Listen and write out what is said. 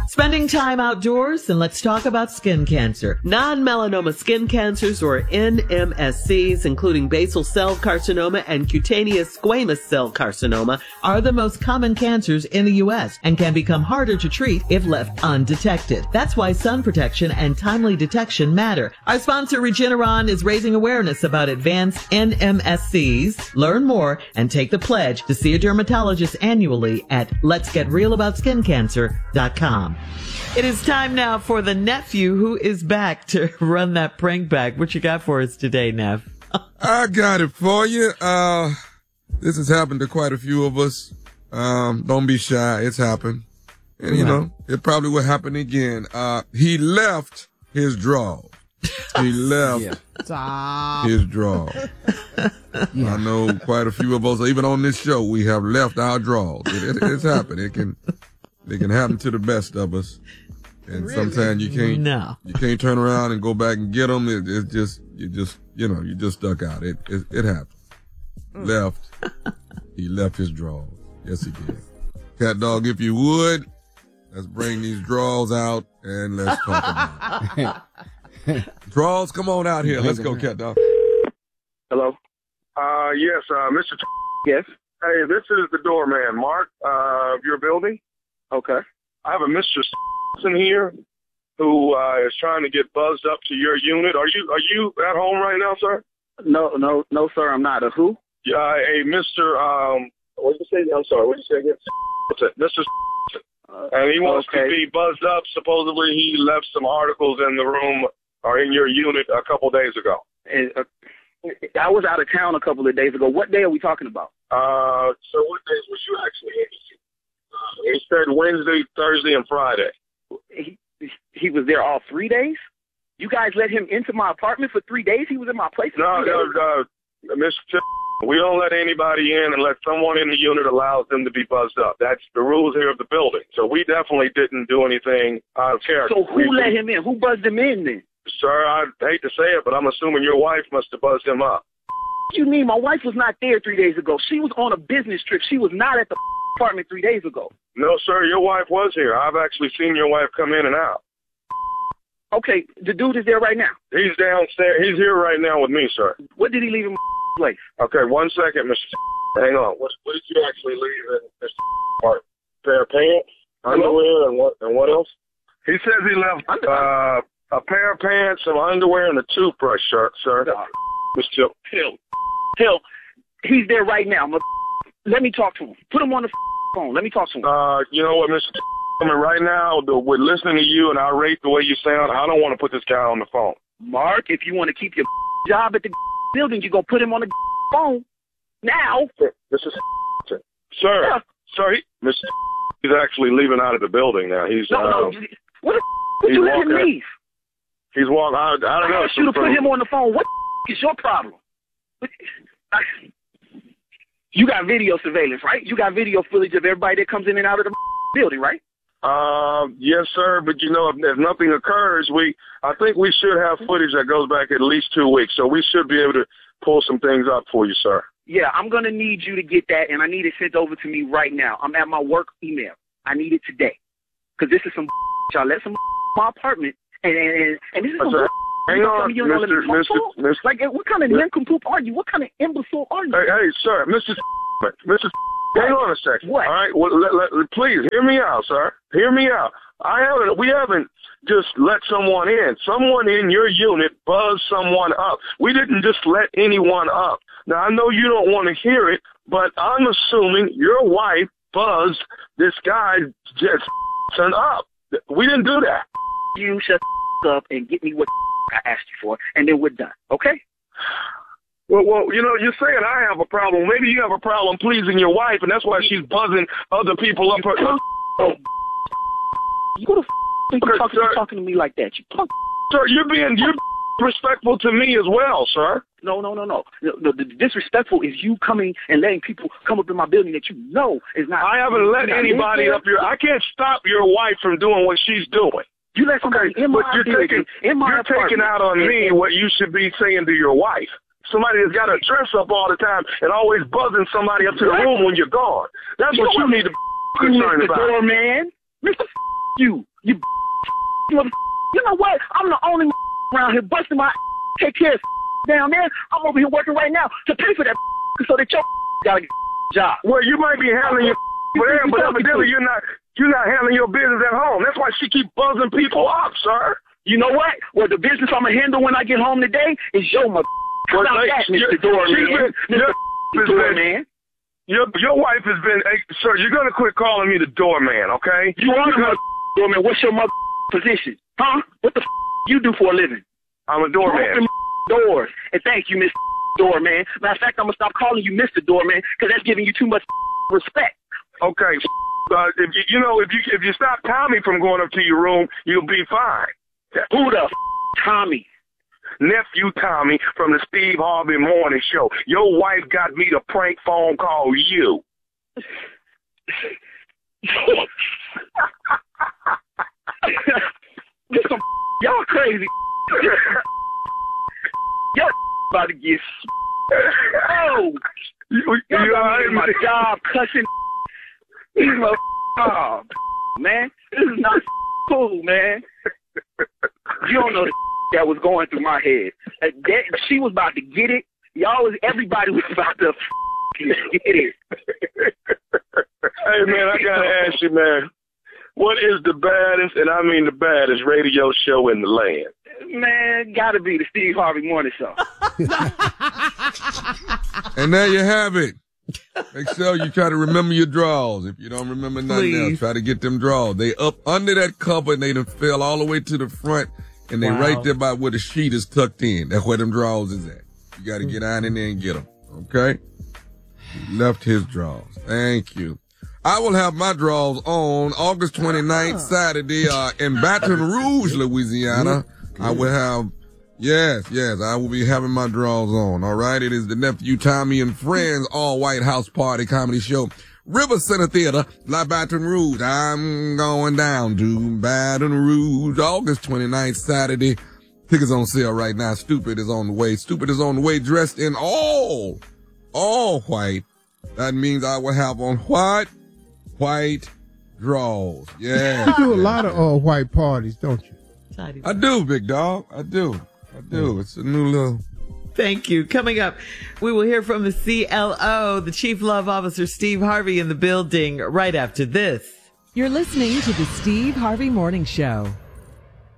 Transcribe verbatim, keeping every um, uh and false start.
Spending time outdoors, and let's talk about skin cancer. Non-melanoma skin cancers, or N M S Cs, including basal cell carcinoma and cutaneous squamous cell carcinoma, are the most common cancers in the U S and can become harder to treat if left undetected. That's why sun protection and timely detection matter. Our sponsor, Regeneron, is raising awareness about advanced N M S Cs. Learn more and take the pledge to see a dermatologist annually at lets get real about skin cancer dot com. It is time now for the nephew who is back to run that prank back. What you got for us today, Nev? I got it for you. Uh, this has happened to quite a few of us. Um, don't be shy. It's happened. And, you know, it probably will happen again. Uh, he left his drawers. He left yeah. his drawers. Yeah. I know quite a few of us, even on this show, we have left our drawers. It, it, it's happened. It can, it can happen to the best of us. And really? Sometimes you can't, no. you can't turn around and go back and get them. It, it's just, you just, you know, you just stuck out. It, it, it happened. Mm. Left. He left his drawers. Yes, he did. Cat Dog, if you would, let's bring these drawers out and let's talk about it. Drawers, come on out here. Let's go, Cat Dog. Hello. Uh, yes, uh, Mister T- Yes. Hey, this is the doorman, Mark, uh, of your building. Okay. I have a Mister in here who uh, is trying to get buzzed up to your unit. Are you are you at home right now, sir? No, no, no, sir. I'm not. A who? Yeah, uh, a Mister Um, what did you say? I'm sorry. What did you say again? Mister Uh, and he wants okay. to be buzzed up. Supposedly, he left some articles in the room or in your unit a couple days ago. And, uh, I was out of town a couple of days ago. What day are we talking about? Uh, so what days was you actually in? Uh, he said Wednesday, Thursday, and Friday. He, he was there all three days? You guys let him into my apartment for three days? He was in my place for No, three no, days? no, Mister We don't let anybody in unless someone in the unit allows them to be buzzed up. That's the rules here of the building. So we definitely didn't do anything out of character. So who we, let him in? Who buzzed him in then? Sir, I hate to say it, but I'm assuming your wife must have buzzed him up. What you mean? My wife was not there three days ago. She was on a business trip. She was not at the apartment three days ago. No, sir, your wife was here. I've actually seen your wife come in and out. Okay, the dude is there right now. He's downstairs. He's here right now with me, sir. What did he leave in my place? Okay, one second, Mister Hang on. What, what did you actually leave in Mister part? Pair of pants, underwear, and what and what else? He says he left uh, a pair of pants, some underwear, and a toothbrush, sir. sir. No. Mister Hill. Hill, he's there right now. Let me talk to him. Put him on the phone. Let me talk to him. Uh, you know what, Mister I mean, right now, the, we're listening to you, and I rate the way you sound. I don't want to put this guy on the phone. Mark, if you want to keep your job at the building, you're going to put him on the phone now. Mister Sir, Yeah. sir, he, Mister He's actually leaving out of the building now. He's No, uh, no. What the would you let him walking. leave? He's walking. I, I don't I know. asked you to put him on the phone. What the is your problem? You got video surveillance, right? You got video footage of everybody that comes in and out of the building, right? Um, yes, sir. But you know, if, if nothing occurs, we I think we should have footage that goes back at least two weeks. So we should be able to pull some things up for you, sir. Yeah, I'm gonna need you to get that, and I need it sent over to me right now. I'm at my work email. I need it today, cause this is some y'all let some my apartment, and and and this is some. Hang on, you don't Mister let me Mister talk? Mister Like, what kind of nincompoop are you? What kind of imbecile are you? Hey, hey, sir, Mister Mister Hang on a second. What? All right, well, let, let, please hear me out, sir. Hear me out. I haven't. We haven't just let someone in. Someone in your unit buzzed someone up. We didn't just let anyone up. Now I know you don't want to hear it, but I'm assuming your wife buzzed this guy just up. We didn't do that. You shut up and get me what I asked you for, and then we're done. Okay? Well, well, you know, you're saying I have a problem. Maybe you have a problem pleasing your wife, and that's why she's buzzing other people up. Her. Oh, you go to think you're talking, you're talking to me like that? You punk. Sir, you're being you're respectful to me as well, sir. No, no, no, no. The, the, the disrespectful is you coming and letting people come up in my building that you know is not. I haven't let anybody up here. I can't stop your wife from doing what she's doing. You let somebody okay, in my but you're building, taking, in my You're apartment, taking out on and, me and, what you should be saying to your wife. Somebody that's got to dress up all the time and always buzzing somebody up to the room when you're gone. That's you what you need to be concerned Mister about. Doorman. Mister You. You mother. You know what? I'm the only around here busting my take care of down there. I'm over here working right now to pay for that so that your gotta get a job. Well, you might be handling your there, but evidently you're not you're not handling your business at home. That's why she keep buzzing people up, sir. You know what? Well, the business I'm gonna handle when I get home today is your mother. How about that, Mister Doorman? Mister Doorman. Your your wife has been, hey, sir. You're gonna quit calling me the doorman, okay? You are the doorman. What's your mother position, huh? What the f- you do for a living? I'm a doorman. Doors. And thank you, Mister Doorman. Matter of fact, I'm gonna stop calling you Mister Doorman because that's giving you too much respect. Okay. Uh, if you, you know, if you if you stop Tommy from going up to your room, you'll be fine. Who the f- Tommy? Nephew Tommy from the Steve Harvey Morning Show. Your wife got me to prank phone call you. Some, y'all crazy. Y'all about to get. Oh, you, y'all you got me in my job cussing. These mother. Oh, man, this is not cool, man. You don't know the that was going through my head. That, that, she was about to get it. Y'all was, everybody was about to get it. Hey, man, I gotta ask you, man, what is the baddest, and I mean the baddest, radio show in the land? Man, gotta be the Steve Harvey Morning Show. And there you have it. Make sure you try to remember your draws. If you don't remember nothing Please. else, try to get them draws. They up under that cover and they done fell all the way to the front. And they Wow. right there by where the sheet is tucked in. That's where them drawers is at. You got to get out in there and get them. Okay? He left his drawers. Thank you. I will have my draws on August twenty-ninth, Saturday, uh, in Baton Rouge, Louisiana. I will have, yes, yes, I will be having my draws on. All right? It is the Nephew Tommy and Friends all white house party comedy show. River Center Theater, La Baton Rouge. I'm going down to Baton Rouge, August twenty-ninth, Saturday. Tickets on sale right now. Stupid is on the way. Stupid is on the way, dressed in all, all white. That means I will have on white, white draws. Yeah. You do a lot of uh, white parties, don't you? I do, big dog. I do. I do. It's a new little... Thank you. Coming up, we will hear from the C L O, the Chief Love Officer, Steve Harvey, in the building right after this. You're listening to the Steve Harvey Morning Show.